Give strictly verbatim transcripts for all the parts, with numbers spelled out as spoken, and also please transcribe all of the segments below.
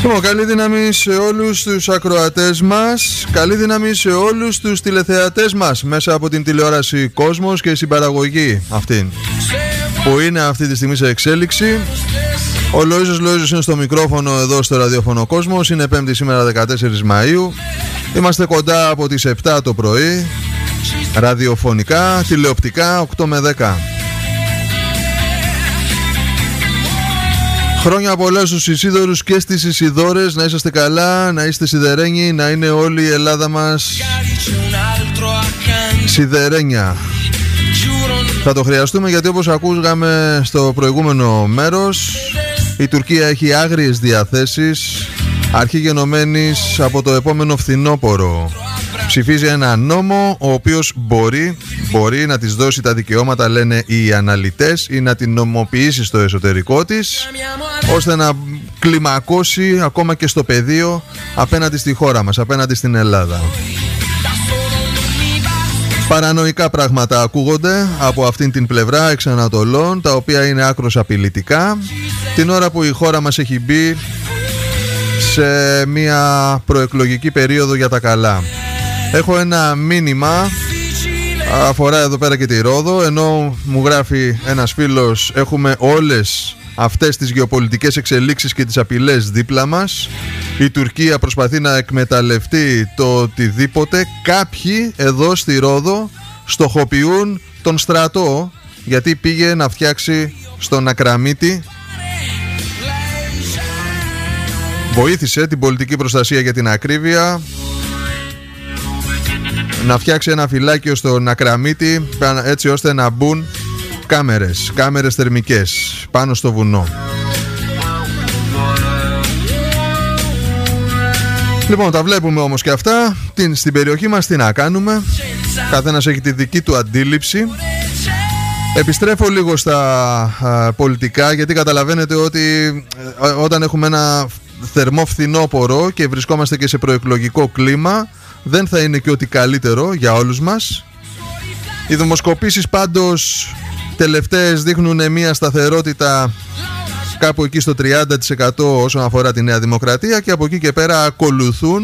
Λοιπόν, καλή δύναμη σε όλους τους ακροατές μας, καλή δύναμη σε όλους τους τηλεθεατές μας μέσα από την τηλεόραση Κόσμος και η συμπαραγωγή αυτή που είναι αυτή τη στιγμή σε εξέλιξη. Ο Λοΐζος Λοΐζος είναι στο μικρόφωνο εδώ στο ραδιόφωνο Κόσμος. Είναι Πέμπτη σήμερα δεκατέσσερις Μαΐου. Είμαστε κοντά από τις επτά το πρωί, ραδιοφωνικά, τηλεοπτικά οκτώ με δέκα. Χρόνια πολλά στους Ισίδωρους και στις Ισιδώρες. Να είσαστε καλά, να είστε σιδερένοι, να είναι όλη η Ελλάδα μας σιδερένια. Θα το χρειαστούμε γιατί, όπως ακούγαμε στο προηγούμενο μέρος, η Τουρκία έχει άγριες διαθέσεις αρχή γενομένης από το επόμενο φθινόπωρο. Ψηφίζει ένα νόμο ο οποίος μπορεί, μπορεί να της δώσει τα δικαιώματα, λένε οι αναλυτές, ή να την νομοποιήσει στο εσωτερικό της, ώστε να κλιμακώσει ακόμα και στο πεδίο απέναντι στη χώρα μας, απέναντι στην Ελλάδα. Παρανοϊκά πράγματα ακούγονται από αυτήν την πλευρά εξ Ανατολών, τα οποία είναι άκρως απειλητικά, την ώρα που η χώρα μας έχει μπει σε μια προεκλογική περίοδο για τα καλά. Έχω ένα μήνυμα, αφορά εδώ πέρα και τη Ρόδο, ενώ μου γράφει ένας φίλος, έχουμε όλες αυτές τις γεωπολιτικές εξελίξεις και τις απειλές δίπλα μας. Η Τουρκία προσπαθεί να εκμεταλλευτεί το οτιδήποτε. Κάποιοι εδώ στη Ρόδο στοχοποιούν τον στρατό, γιατί πήγε να φτιάξει στον Ακραμίτη, βοήθησε την πολιτική προστασία για την ακρίβεια να φτιάξει ένα φυλάκιο στον Ακραμίτη, έτσι ώστε να μπουν κάμερες, κάμερες θερμικές πάνω στο βουνό. Λοιπόν, τα βλέπουμε όμως και αυτά. Την, στην περιοχή μας τι να κάνουμε, καθένας έχει τη δική του αντίληψη. Επιστρέφω λίγο στα α, πολιτικά, γιατί καταλαβαίνετε ότι α, όταν έχουμε ένα θερμό φθινόπωρο και βρισκόμαστε και σε προεκλογικό κλίμα, δεν θα είναι και ό,τι καλύτερο για όλους μας. Οι δημοσκοπήσεις πάντως τελευταίες δείχνουν μια σταθερότητα κάπου εκεί στο τριάντα τοις εκατό όσον αφορά τη Νέα Δημοκρατία, και από εκεί και πέρα ακολουθούν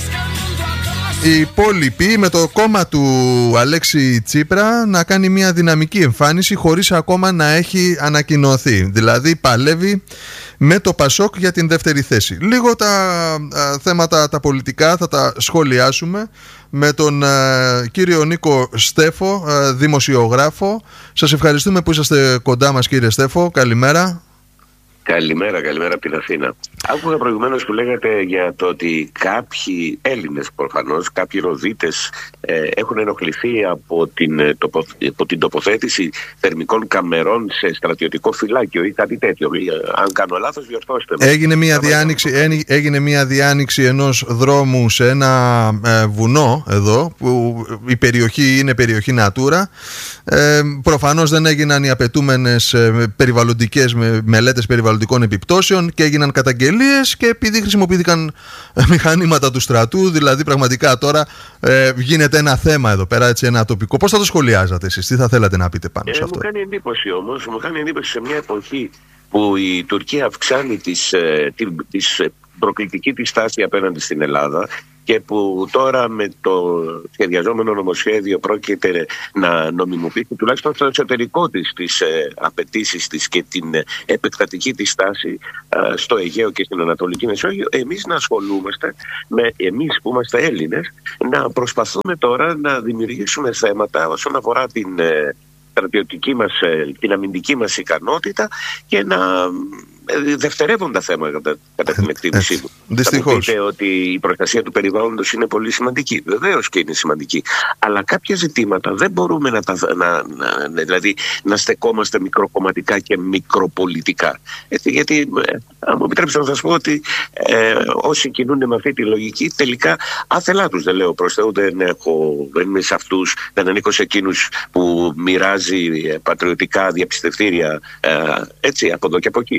οι υπόλοιποι, με το κόμμα του Αλέξη Τσίπρα να κάνει μια δυναμική εμφάνιση χωρίς ακόμα να έχει ανακοινωθεί. Δηλαδή παλεύει με το Πασόκ για την δεύτερη θέση. Λίγο τα α, θέματα τα πολιτικά θα τα σχολιάσουμε με τον α, κύριο Νίκο Στέφο, α, δημοσιογράφο. Σας ευχαριστούμε που είσαστε κοντά μας, κύριε Στέφο. Καλημέρα. Καλημέρα, καλημέρα από την Αθήνα. Άκουγα προηγουμένως που λέγατε για το ότι κάποιοι Έλληνες, προφανώς, κάποιοι Ροδίτες ε, έχουν ενοχληθεί από την, τοπο, από την τοποθέτηση θερμικών καμερών σε στρατιωτικό φυλάκιο ή κάτι τέτοιο. Αν κάνω λάθος, διορθώστε με. Έγινε μια, διάνοιξη, έγινε μια διάνοιξη ενός δρόμου σε ένα ε, βουνό εδώ, που η περιοχή είναι περιοχή Natura. Ε, προφανώς δεν έγιναν οι απαιτούμενες ε, περιβαλλοντικές με, μελέτες περιβαλλοντικών επιπτώσεων και έγιναν καταγγελίες, και επειδή χρησιμοποιήθηκαν ε, μηχανήματα του στρατού, δηλαδή πραγματικά τώρα ε, γίνεται ένα θέμα εδώ πέρα, έτσι, ένα τοπικό. Πώς θα το σχολιάζατε εσείς, τι θα θέλατε να πείτε πάνω ε, σε αυτό? Μου κάνει εντύπωση όμως, μου κάνει εντύπωση σε μια εποχή που η Τουρκία αυξάνει τις, ε, την, τις προκλητική της στάση απέναντι στην Ελλάδα, και που τώρα με το σχεδιαζόμενο νομοσχέδιο πρόκειται να νομιμοποιήσει τουλάχιστον στο εσωτερικό της τις ε, απαιτήσεις της και την ε, επεκτατική της στάση ε, στο Αιγαίο και στην Ανατολική Μεσόγειο, εμείς να ασχολούμαστε με, εμείς που είμαστε Έλληνες, να προσπαθούμε τώρα να δημιουργήσουμε θέματα όσον αφορά την ε, στρατιωτική μας, ε, την αμυντική μας ικανότητα, και να δευτερεύοντα θέματα κατά, κατά την εκτίμησή μου. Δυστυχώς. Θα μου πείτε ότι η προστασία του περιβάλλοντος είναι πολύ σημαντική. Βεβαίως και είναι σημαντική. Αλλά κάποια ζητήματα δεν μπορούμε να, τα, να, να, δηλαδή, να στεκόμαστε μικροκομματικά και μικροπολιτικά. Έτσι, γιατί, αν μου επιτρέψετε να σας πω ότι ε, όσοι κινούνται με αυτή τη λογική, τελικά άθελά τους, δεν λέω προς Θεού, δεν, έχω, δεν είμαι σε αυτούς, δεν ανήκω σε εκείνους που μοιράζει πατριωτικά διαπιστευτήρια ε, έτσι, από εδώ και από εκεί.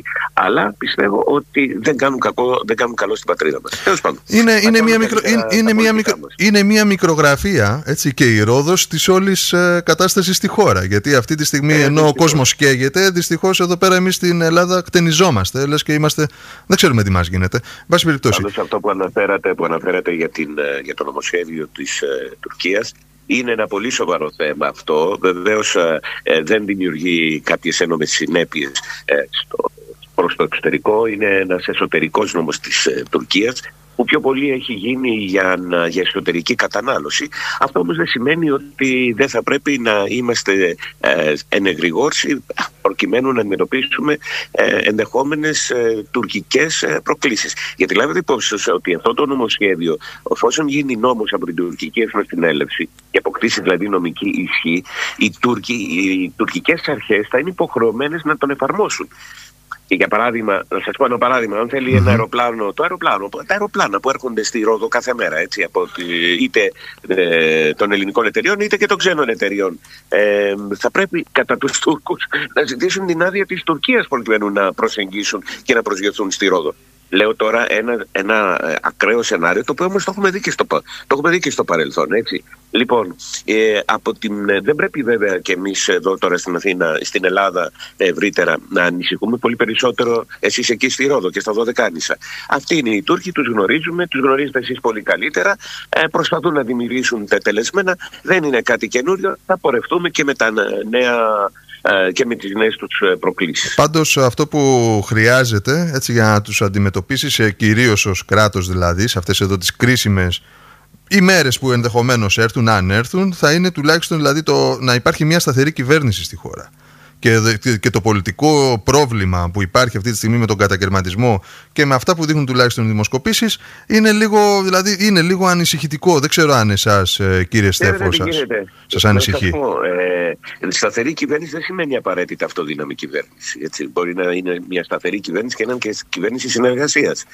Αλλά πιστεύω ότι δεν κάνουν, κακό, δεν κάνουν καλό στην πατρίδα μας. Τέλος πάντων. Είναι, είναι, μια, μικρο, είναι, είναι, μια μικρο, είναι μια μικρογραφία, έτσι, και η Ρόδος της όλης ε, κατάστασης στη χώρα. Γιατί αυτή τη στιγμή, ε, ενώ δυστυχώς ο κόσμος καίγεται, δυστυχώς εδώ πέρα εμείς στην Ελλάδα κτενιζόμαστε. Λες και είμαστε, δεν ξέρουμε τι μας γίνεται. Βάση περιπτώσει. Πάντως αυτό που αναφέρατε, που αναφέρατε για, την, για το νομοσχέδιο της ε, Τουρκίας, είναι ένα πολύ σοβαρό θέμα αυτό. Βεβαίως ε, ε, δεν δημιουργεί κάποιες ένομες συνέπειες ε, στο, προς το εξωτερικό. Είναι ένας εσωτερικός νόμος της ε, Τουρκίας, που πιο πολύ έχει γίνει για, για εσωτερική κατανάλωση. Αυτό όμως δεν σημαίνει ότι δεν θα πρέπει να είμαστε ε, ενεγρηγόρσοι προκειμένου να αντιμετωπίσουμε ε, ενδεχόμενες ε, τουρκικές ε, προκλήσεις. Γιατί λάβετε υπόψη σας ότι αυτό το νομοσχέδιο, εφόσον γίνει νόμος από την τουρκική εθνοσυνέλευση και αποκτήσει δηλαδή νομική ισχύ, οι, Τουρκοι, οι τουρκικές αρχές θα είναι υποχρεωμένες να τον εφαρμόσουν. Και για παράδειγμα, να σας πω ένα παράδειγμα, αν θέλει mm-hmm. ένα αεροπλάνο, το αεροπλάνο, τα αεροπλάνα που έρχονται στη Ρόδο κάθε μέρα, έτσι, από είτε ε, των ελληνικών εταιριών είτε και των ξένων εταιριών, ε, θα πρέπει κατά τους Τούρκους να ζητήσουν την άδεια της Τουρκίας προκειμένου να προσεγγίσουν και να προσγειωθούν στη Ρόδο. Λέω τώρα ένα, ένα ακραίο σενάριο, το οποίο όμως το έχουμε δει και στο, το έχουμε δει και στο παρελθόν, έτσι. Λοιπόν, ε, από την, δεν πρέπει βέβαια και εμείς εδώ τώρα στην Αθήνα, στην Ελλάδα ευρύτερα, να ανησυχούμε πολύ περισσότερο εσείς εκεί στη Ρόδο και στα Δωδεκάνησα. Αυτοί είναι οι Τούρκοι, τους γνωρίζουμε, τους γνωρίζετε εσείς πολύ καλύτερα, ε, προσπαθούν να δημιουργήσουν τελεσμένα, δεν είναι κάτι καινούριο, θα πορευτούμε και με τα νέα... και με τις νέες τους προκλήσεις. Πάντως αυτό που χρειάζεται, έτσι, για να τους αντιμετωπίσεις κυρίως ως κράτος δηλαδή σε αυτές εδώ τις κρίσιμες ημέρες που ενδεχομένως έρθουν, αν έρθουν, θα είναι τουλάχιστον δηλαδή το, να υπάρχει μια σταθερή κυβέρνηση στη χώρα. Και, και το πολιτικό πρόβλημα που υπάρχει αυτή τη στιγμή με τον κατακαιρματισμό και με αυτά που δείχνουν τουλάχιστον οι δημοσκοπήσεις είναι λίγο, δηλαδή, είναι λίγο ανησυχητικό. Δεν ξέρω αν εσάς, κύριε Στέφο, σας, σας ανησυχεί. Ε, σταθερή κυβέρνηση δεν σημαίνει απαραίτητα αυτοδύναμη κυβέρνηση. Έτσι. Μπορεί να είναι μια σταθερή κυβέρνηση και να είναι και κυβέρνηση συνεργασίας.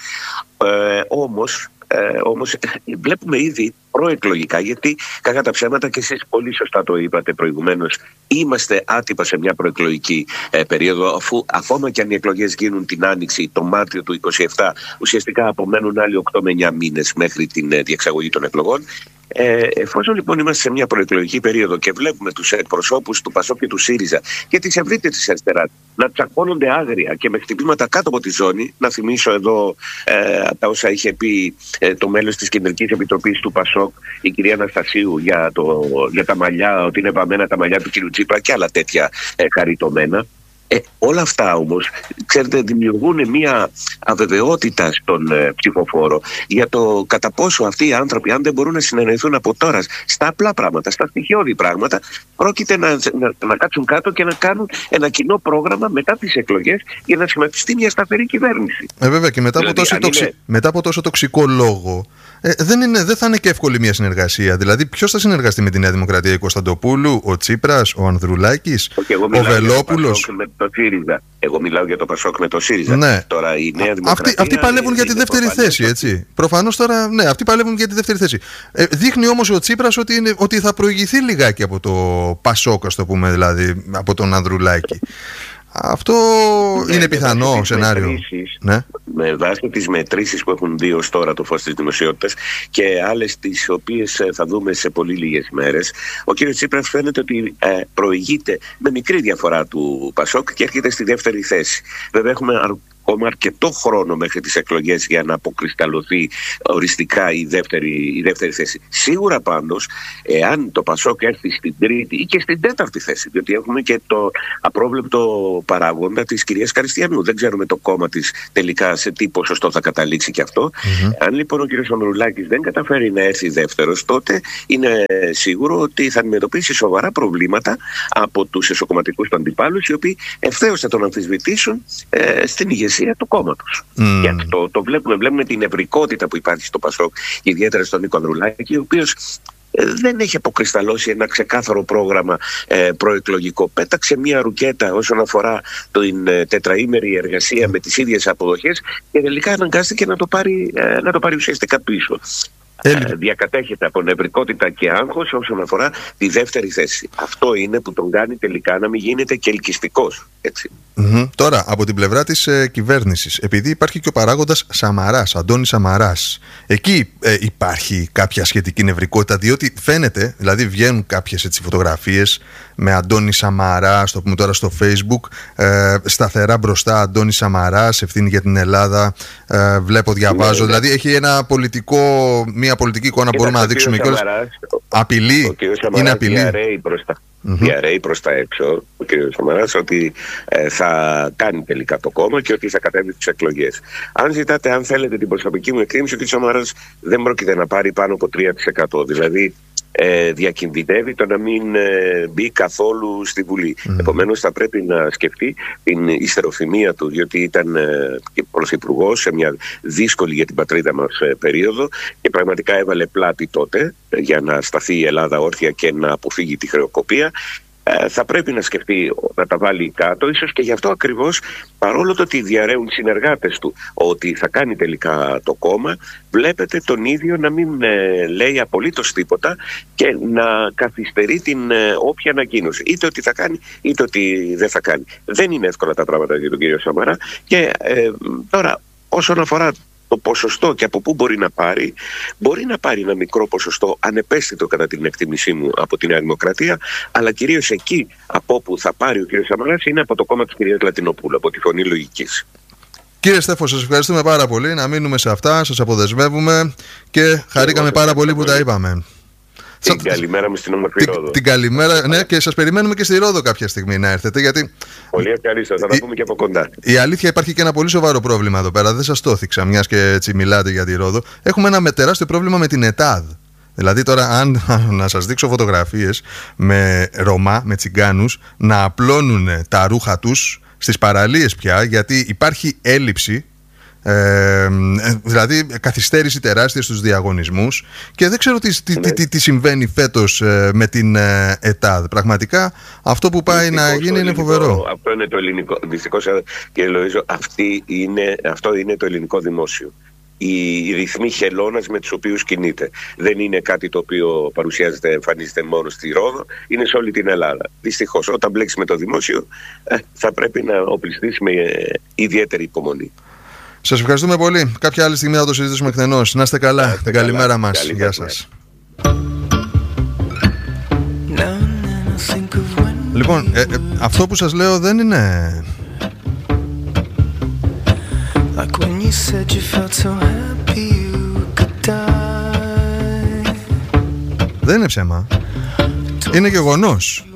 Ε, όμως, Ε, όμως βλέπουμε ήδη προεκλογικά, γιατί κακά τα ψέματα και εσείς πολύ σωστά το είπατε προηγουμένως, είμαστε άτυπα σε μια προεκλογική ε, περίοδο, αφού ακόμα και αν οι εκλογές γίνουν την Άνοιξη το Μάρτιο του είκοσι επτά, ουσιαστικά απομένουν άλλοι οκτώ με εννιά μήνες μέχρι την ε, διεξαγωγή των εκλογών. Ε, εφόσον λοιπόν είμαστε σε μια προεκλογική περίοδο και βλέπουμε τους εκπροσώπους του ΠΑΣΟΚ και του ΣΥΡΙΖΑ και της ευρύτερης της αριστεράς να τσακώνονται άγρια και με χτυπήματα κάτω από τη ζώνη, να θυμίσω εδώ ε, τα όσα είχε πει ε, το μέλος της Κεντρικής Επιτροπής του ΠΑΣΟΚ, η κυρία Αναστασίου, για, το, για τα μαλλιά, ότι είναι βαμμένα τα μαλλιά του κ. Τσίπρα και άλλα τέτοια ε, χαριτωμένα. Ε, όλα αυτά όμως, ξέρετε, δημιουργούν μια αβεβαιότητα στον ε, ψηφοφόρο για το κατά πόσο αυτοί οι άνθρωποι, αν δεν μπορούν να συνεννοηθούν από τώρα στα απλά πράγματα, στα στοιχειώδη πράγματα, πρόκειται να, να, να κάτσουν κάτω και να κάνουν ένα κοινό πρόγραμμα μετά τις εκλογές για να σχηματιστεί μια σταθερή κυβέρνηση. Ε, βέβαια, και μετά, δηλαδή, από τόσο τοξι... είναι... μετά από τόσο τοξικό λόγο, ε, δεν, είναι, δεν θα είναι και εύκολη μια συνεργασία. Δηλαδή, ποιος θα συνεργαστεί με τη Νέα Δημοκρατία, η Κωνσταντοπούλου, ο Τσίπρας, ο Ανδρουλάκης, ο Βελόπουλος? Το ΣΥΡΙΖΑ. Εγώ μιλάω για το ΠΑΣΟΚ με το ΣΥΡΙΖΑ. Ναι. Τώρα η Νέα Δημοκρατία. Αυτοί, αυτοί παλεύουν για τη δεύτερη θέση, έτσι. Προφανώς τώρα, ναι, αυτοί παλεύουν για τη δεύτερη θέση. Ε, δείχνει όμως ο Τσίπρας ότι, είναι, ότι θα προηγηθεί λιγάκι από το ΠΑΣΟΚ, ας το πούμε, δηλαδή, από τον Ανδρουλάκη. Αυτό ναι, είναι πιθανό σενάριο. Ναι. Με βάση τις μετρήσεις που έχουν δει ως τώρα το φως της δημοσιότητας και άλλες τις οποίες θα δούμε σε πολύ λίγες μέρες, ο κ. Τσίπρας φαίνεται ότι ε, προηγείται με μικρή διαφορά του ΠΑΣΟΚ και έρχεται στη δεύτερη θέση. Βέβαια έχουμε ακόμα αρκετό χρόνο μέχρι τις εκλογές για να αποκρισταλωθεί οριστικά η δεύτερη, η δεύτερη θέση. Σίγουρα πάντως, εάν το ΠΑΣΟΚ έρθει στην τρίτη ή και στην τέταρτη θέση, διότι έχουμε και το απρόβλεπτο παράγοντα της κυρίας Καριστιανού. Δεν ξέρουμε το κόμμα της τελικά σε τι ποσοστό θα καταλήξει και αυτό. Mm-hmm. Αν λοιπόν ο κ. Ανδρουλάκης δεν καταφέρει να έρθει δεύτερος, τότε είναι σίγουρο ότι θα αντιμετωπίσει σοβαρά προβλήματα από τους εσωκομματικούς του αντιπάλους, οι οποίοι ευθέως θα τον αμφισβητήσουν ε, στην ηγεσία του κόμματος. Mm. Και αυτό το βλέπουμε, βλέπουμε την ευρικότητα που υπάρχει στο ΠΑΣΟΚ, ιδιαίτερα στον Νίκο Ανδρουλάκη, ο οποίος δεν έχει αποκρισταλώσει ένα ξεκάθαρο πρόγραμμα ε, προεκλογικό. Πέταξε μια ρουκέτα όσον αφορά την ε, τετραήμερη εργασία με τις ίδιες αποδοχές και τελικά αναγκάστηκε να το πάρει, ε, να το πάρει ουσιαστικά πίσω. Ε, διακατέχεται από νευρικότητα και άγχος όσον αφορά τη δεύτερη θέση. Αυτό είναι που τον κάνει τελικά να μην γίνεται και ελκυστικός, έτσι. Mm-hmm. Τώρα, από την πλευρά της ε, κυβέρνησης, επειδή υπάρχει και ο παράγοντας Σαμαράς, Αντώνης Σαμαράς, εκεί ε, υπάρχει κάποια σχετική νευρικότητα, διότι φαίνεται, δηλαδή βγαίνουν κάποιες έτσι, φωτογραφίες με Αντώνη Σαμαρά, στο πούμε τώρα στο Facebook, ε, σταθερά μπροστά Αντώνη Σαμαράς, ευθύνη για την Ελλάδα, ε, βλέπω, διαβάζω, ναι, δηλαδή έχει ένα πολιτικό, μια πολιτική εικόνα, μπορούμε να δείξουμε κιόλας. Απειλή, είναι απειλή. Διαρρέει προς τα, mm-hmm. διαρρέει προς τα έξω ο κ. Σαμαράς ότι ε, θα κάνει τελικά το κόμμα και ότι θα κατέβει τις εκλογές. Αν ζητάτε, αν θέλετε την προσωπική μου εκτίμηση, ο κ. Σαμαράς δεν πρόκειται να πάρει πάνω από τρία τοις εκατό. Δηλαδή ε, διακινδυνεύει το να μην ε, μπει καθόλου στη Βουλή. Mm. Επομένως θα πρέπει να σκεφτεί την ιστεροφημία του, διότι ήταν ε, και πρωθυπουργός σε μια δύσκολη για την πατρίδα μας ε, περίοδο και πραγματικά έβαλε πλάτη τότε ε, για να σταθεί η Ελλάδα όρθια και να αποφύγει τη χρεοκοπία. Θα πρέπει να σκεφτεί να τα βάλει κάτω, ίσως και γι' αυτό ακριβώς, παρόλο το ότι διαρρέουν συνεργάτες του ότι θα κάνει τελικά το κόμμα, βλέπετε τον ίδιο να μην ε, λέει απολύτως τίποτα και να καθυστερεί την ε, όποια ανακοίνωση. Είτε ότι θα κάνει, είτε ότι δεν θα κάνει. Δεν είναι εύκολα τα πράγματα για τον κύριο Σαμαρά. Και ε, τώρα, όσον αφορά το ποσοστό και από πού μπορεί να πάρει, μπορεί να πάρει ένα μικρό ποσοστό, ανεπαίσθητο κατά την εκτίμησή μου, από τη Νέα Δημοκρατία, αλλά κυρίως εκεί από όπου θα πάρει ο κ. Σαμαράς είναι από το κόμμα της κυρίας Λατινοπούλου, από τη Φωνή Λογικής. Κύριε Στέφο, σας ευχαριστούμε πάρα πολύ. Να μείνουμε σε αυτά, σας αποδεσμεύουμε και χαρήκαμε πάρα πολύ που τα είπαμε. Την καλημέρα μου στην όμορφη Ρόδο. Την, την καλημέρα, ναι, και σας περιμένουμε και στη Ρόδο κάποια στιγμή να έρθετε. Γιατί πολύ ευχαριστώ, θα τα πούμε και από κοντά. Η αλήθεια, υπάρχει και ένα πολύ σοβαρό πρόβλημα εδώ πέρα. Δεν σας το έθιξα, μιας και έτσι μιλάτε για τη Ρόδο. Έχουμε ένα τεράστιο πρόβλημα με την ΕΤΑΔ. Δηλαδή, τώρα, αν να σας δείξω φωτογραφίες με Ρωμά, με Τσιγκάνους, να απλώνουν τα ρούχα τους στις παραλίες πια, γιατί υπάρχει έλλειψη. Ε, δηλαδή καθυστέρηση τεράστια στους διαγωνισμούς και δεν ξέρω τι, τι, τι, τι συμβαίνει φέτος ε, με την ε, ΕΤΑΔ. Πραγματικά αυτό που πάει δυστυχώς να γίνει είναι φοβερό. Αυτό είναι το ελληνικό. Δυστυχώς, κύριε Λοΐζο, αυτή είναι, αυτό είναι το ελληνικό δημόσιο. Οι, οι ρυθμοί χελώνας με τους οποίους κινείται. Δεν είναι κάτι το οποίο παρουσιάζεται, εμφανίζεται μόνο στη Ρόδο, είναι σε όλη την Ελλάδα. Δυστυχώς, όταν μπλέξεις με το δημόσιο, ε, θα πρέπει να οπλιστείς με ε, ιδιαίτερη υπομονή. Σας ευχαριστούμε πολύ. Κάποια άλλη στιγμή θα το συζητήσουμε εκτενώς. Να είστε καλά. Την καλημέρα μας. Καλή Γεια σας. Λοιπόν, ε, ε, αυτό που σας λέω δεν είναι... Δεν είναι ψέμα. Είναι γεγονός.